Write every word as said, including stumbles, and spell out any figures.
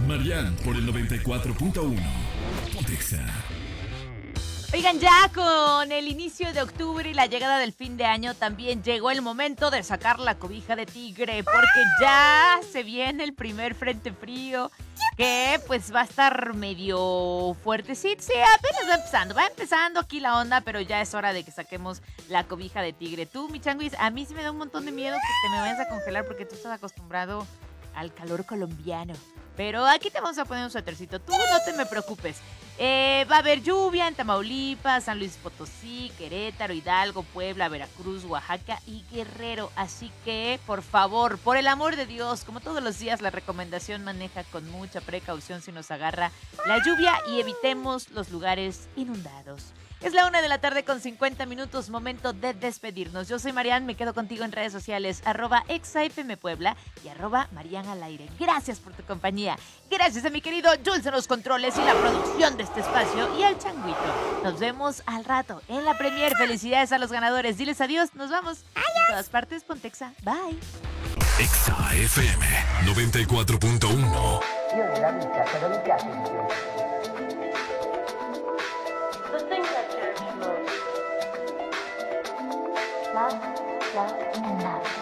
Marian por el noventa y cuatro punto uno. Pontexa. Oigan, ya con el inicio de octubre y la llegada del fin de año también llegó el momento de sacar la cobija de tigre, porque ya se viene el primer frente frío que pues va a estar medio fuerte. Sí, sí, apenas va empezando, va empezando aquí la onda, pero ya es hora de que saquemos la cobija de tigre. Tú, mi changuis, a mí sí me da un montón de miedo que te me vayas a congelar porque tú estás acostumbrado al calor colombiano. Pero aquí te vamos a poner un suétercito, tú no te me preocupes. Eh, va a haber lluvia en Tamaulipas, San Luis Potosí, Querétaro, Hidalgo, Puebla, Veracruz, Oaxaca y Guerrero. Así que, por favor, por el amor de Dios, como todos los días, la recomendación maneja con mucha precaución si nos agarra la lluvia y evitemos los lugares inundados. Es la una de la tarde con cincuenta minutos, momento de despedirnos. Yo soy Marian, me quedo contigo en redes sociales, arroba exafmpuebla y arroba Marian al aire. Gracias por tu compañía. Gracias a mi querido Jules en los controles y la producción de este espacio y al changuito. Nos vemos al rato en la premier. Felicidades a los ganadores. Diles adiós, nos vamos. Adiós. En todas partes, Pontexa. Bye. Exa F M noventa y cuatro punto uno. Io nella vita te lo mi piace di più. The things that cherish most. Love, love, love.